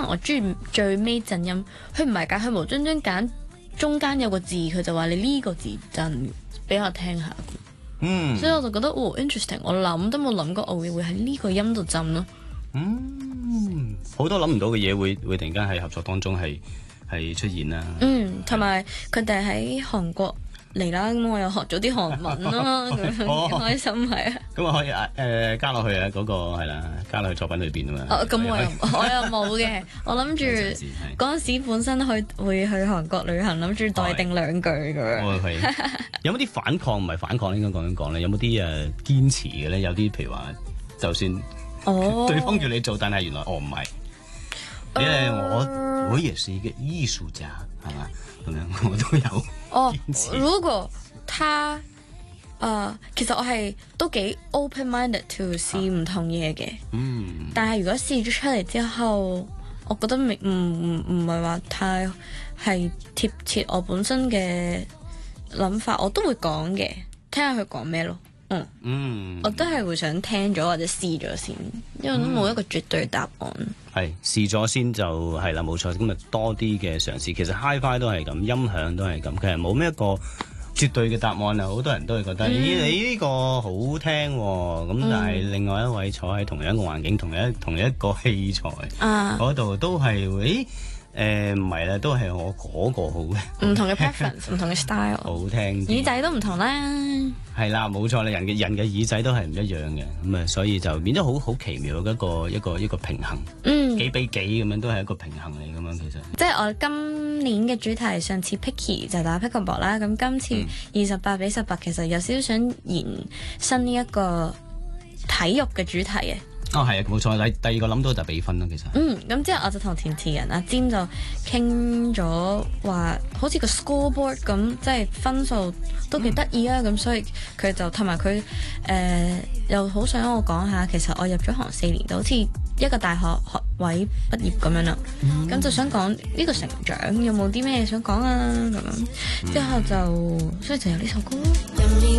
能我中意最尾震音，佢唔係㗎，佢無端端揀中間有個字，佢就話你呢個字震俾我聽下。所以我就覺得interesting， 我諗都冇諗過我會喺呢個音度震咯。 好多諗唔到嘅嘢會突然間喺合作當中係出現啦。 同埋佢哋喺韓國嚟啦，咁我又學咗啲韓文啦，咁開心係啊。咁啊可以加落去啊，嗰個係啦，加落去作品裏邊啊嘛。 咁我又冇嘅，我諗住嗰陣時本身會去韓國旅行，諗住帶定2句咁樣。 有冇啲反抗？唔係反抗應該咁樣講咧，有冇啲堅持嘅咧？有啲譬如話，就算對方叫你做，但係原來唔係。因為我也是一個藝術家，係嘛咁樣，我都有堅持。 如果他其實我係都幾 open-minded to 試唔同嘢嘅。但係如果試咗出嚟之後，我覺得唔係話太係貼切我本身嘅諗法，我都會講嘅，聽下佢講咩咯。我都係會想聽咗或者試咗先，因為都冇一個絕對答案。 係試咗先就係啦，冇錯。咁啊多啲嘅嘗試，其實 Hi-Fi 都係咁，音響都係咁，其實冇咩一個絕對嘅答案啊！好多人都會覺得，咦，你呢個好聽喎，咁但係另外一位坐喺同樣一個環境、同一個器材嗰度都係會。唔係啦，都係我嗰個好嘅。唔同嘅 preference， 唔同嘅 style， 好聽。 耳仔都唔同啦。 係啦，冇錯啦，人嘅耳仔都係唔一樣嘅，咁啊，所以就變咗好奇妙嘅一個平衡。幾比幾咁樣都係一個平衡嚟咁樣，其實。即係我今年嘅主題，上次 Picky 就打 Pickleball 啦，咁今次28比18，其實有少少想延伸呢一個體育嘅主題嘅。 係啊，冇錯。第二個諗到就係比分啦，其實。 咁之後我就同填詞人阿詹就傾咗話，好似個 scoreboard 咁，即係分數都幾得意啊。咁所以佢就同埋佢又好想我講下，其實我入咗行4年，就好似一個大學學位畢業咁樣啦。咁就想講呢個成長有冇啲咩想講啊咁樣。之後所以就有呢首歌。